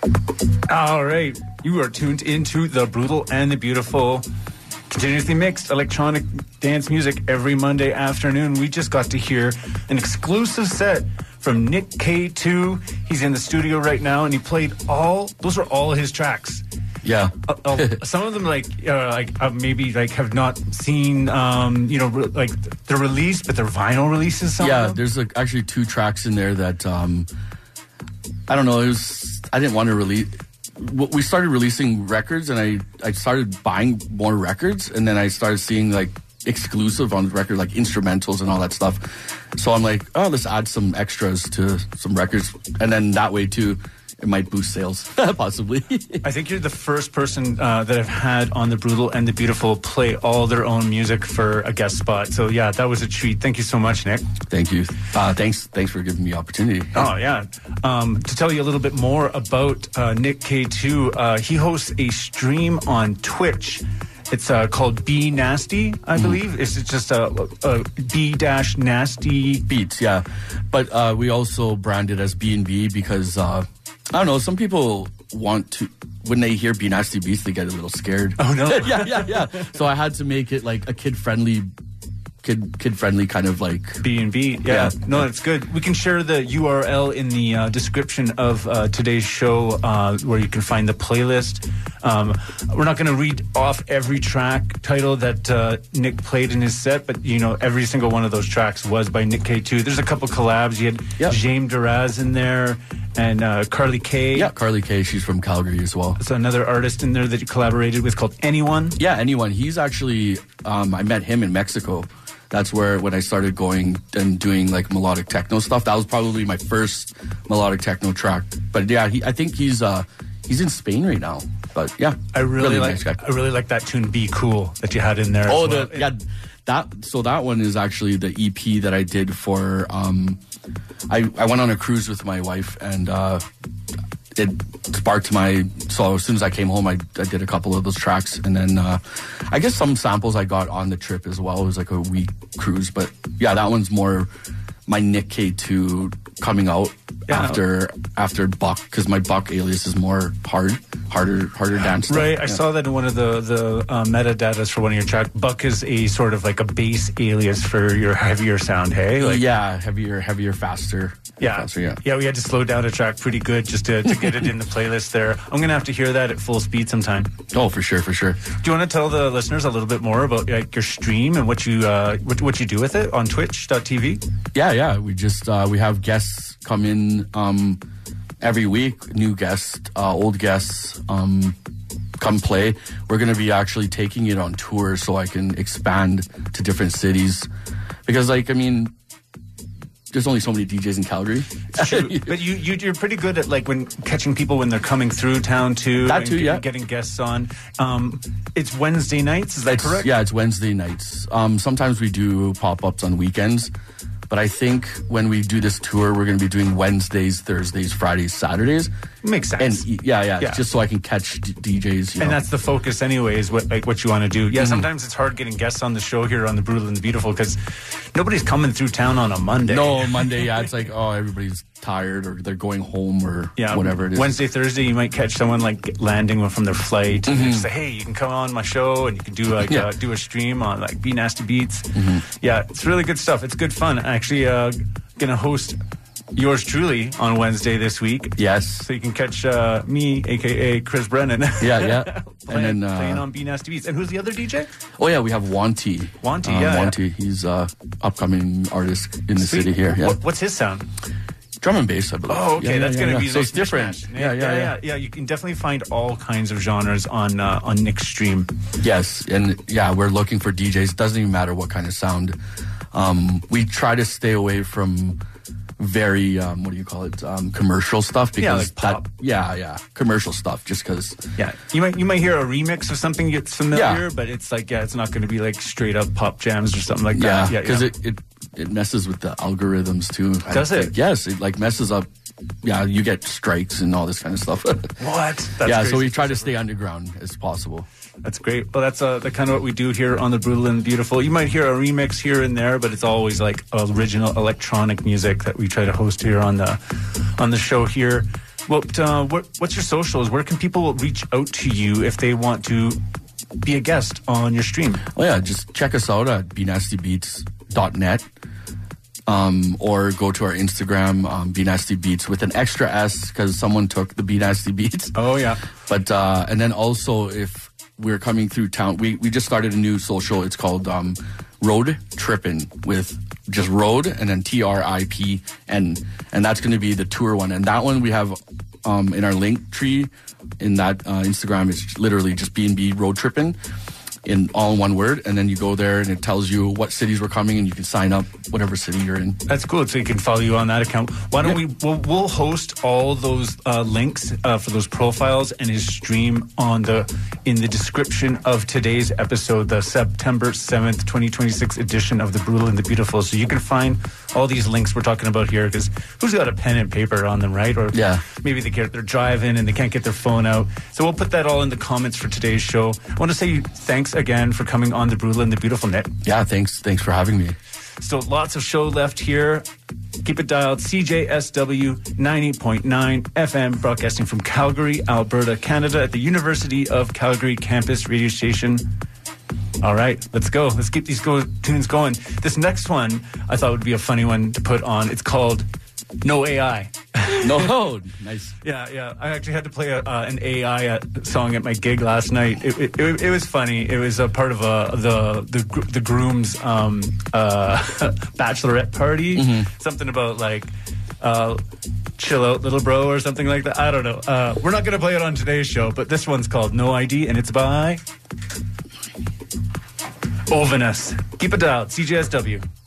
All right. You are tuned into the Brutal and the Beautiful, continuously mixed electronic dance music every Monday afternoon. We just got to hear an exclusive set from Nick K2. He's in the studio right now, and he played those are all his tracks. Yeah. Some of them maybe have not seen like the release, but they're vinyl releases. There's actually 2 tracks in there that I don't know. I didn't want to release. We started releasing records, and I started buying more records, and then I started seeing like exclusive on the record, like instrumentals and all that stuff. So I'm like, oh, let's add some extras to some records, and then that way too, it might boost sales, possibly. I think you're the first person that I've had on the Brutal and the Beautiful play all their own music for a guest spot. So yeah, that was a treat. Thank you so much, Nick. Thank you. Thanks for giving me the opportunity. Oh yeah. To tell you a little bit more about Nick K2, he hosts a stream on Twitch. It's called B Nasty, I believe. It's just a B-Nasty Beats, yeah. But we also brand it as B&B because I don't know, some people want to, when they hear B Nasty Beats, they get a little scared. Oh no. yeah. So I had to make it like a kid-friendly kind of like B&B. Yeah. No, it's good. We can share the URL in the description of today's show where you can find the playlist. We're not going to read off every track title that Nick played in his set, but every single one of those tracks was by Nick K2. There's a couple collabs. You had James Duraz in there and Carly K. Yeah, Carly K. She's from Calgary as well. So another artist in there that you collaborated with called Anyone. Yeah, Anyone. He's actually I met him in Mexico. That's when I started going and doing like melodic techno stuff. That was probably my first melodic techno track. But yeah, I think he's in Spain right now. But yeah, I really like that tune "Be Cool" that you had in there. Oh, that one is actually the EP that I did for. I went on a cruise with my wife, and it sparked so as soon as I came home, I did a couple of those tracks, and then I guess some samples I got on the trip as well. It was like a week cruise, but yeah, that one's more my Nick K2 coming out after Buck, because my Buck alias is more harder dance stuff. Right, I saw that in one of the metadatas for one of your tracks. Buck is a sort of like a bass alias for your heavier sound, hey? Heavier, faster. Yeah, we had to slow down a track pretty good just to get it in the playlist there. I'm going to have to hear that at full speed sometime. Oh, for sure. Do you want to tell the listeners a little bit more about your stream and what you do with it on twitch.tv? Yeah. We just we have guests come in every week, new guests, old guests come play. We're going to be actually taking it on tour so I can expand to different cities because there's only so many DJs in Calgary. It's true. But you're pretty good at when catching people when they're coming through town too. That too, yeah. Getting guests on. It's Wednesday nights, is that correct? Yeah, it's Wednesday nights. Sometimes we do pop-ups on weekends. But I think when we do this tour, we're going to be doing Wednesdays, Thursdays, Fridays, Saturdays. Makes sense. And yeah. Just so I can catch DJs. And that's the focus anyways, what you want to do. Yeah, sometimes it's hard getting guests on the show here on the Brutal and the Beautiful because nobody's coming through town on a Monday. No, Monday, yeah. It's like, everybody's tired or they're going home or whatever it is. Wednesday, Thursday, you might catch someone landing from their flight and just say, hey, you can come on my show and you can do do a stream on B Nasty Beats. Yeah, it's really good stuff. It's good fun. Actually, going to host yours truly on Wednesday this week. Yes. So you can catch me, a.k.a. Chris Brennan. Yeah. playing on B Nasty Beats. And who's the other DJ? Oh, yeah, we have Wanty. Wanty. He's an upcoming artist in the city here. Yeah. What's his sound? Drum and bass, I believe. Oh, okay. That's going to be so it's different. Yeah. You can definitely find all kinds of genres on Nick's stream. Yes, and we're looking for DJs. It doesn't even matter what kind of sound. We try to stay away from very commercial stuff because pop. Commercial stuff just because you might hear a remix of something that's familiar, but it's it's not going to be straight up pop jams or something like that. Because it messes with the algorithms too. Does it? Yes, it messes up. Yeah, you get strikes and all this kind of stuff. What? So we try to stay underground as possible. That's great. Well, that's the kind of what we do here on the Brutal and Beautiful. You might hear a remix here and there, but it's always original electronic music that we try to host here on the show here. What's your socials? Where can people reach out to you if they want to be a guest on your stream? Oh yeah, just check us out at bnastybeats.net. Or go to our Instagram, bnastybeats with an extra S because someone took the bnastybeats. Oh yeah. But and then also if we're coming through town, we just started a new social. It's called Road Trippin' with just road and then TRIP and that's going to be the tour one. And that one we have in our link tree in that Instagram. It's literally just B&B Road Trippin'. In all one word, and then you go there and it tells you what cities we're coming and you can sign up whatever city you're in. That's cool. So you can follow you on that account. Why don't we'll host all those links for those profiles and his stream in the description of today's episode, the September 7th, 2026 edition of The Brutal and the Beautiful. So you can find all these links we're talking about here, because who's got a pen and paper on them, right? Or maybe they're driving and they can't get their phone out. So we'll put that all in the comments for today's show. I want to say thanks again for coming on The Brutal and the Beautiful, Nick. Yeah, thanks for having me. So lots of show left here. Keep it dialed. CJSW 90.9 FM, broadcasting from Calgary, Alberta, Canada, at the University of Calgary campus radio station. All right, let's go. Let's keep these tunes going. This next one I thought would be a funny one to put on. It's called No AI. No, nice. Yeah. I actually had to play an AI song at my gig last night. It was funny. It was a part of the groom's bachelorette party. Mm-hmm. Something about like chill out, little bro, or something like that. I don't know. We're not going to play it on today's show, but this one's called No ID, and it's by Ovinus. Keep it dialed. CJSW.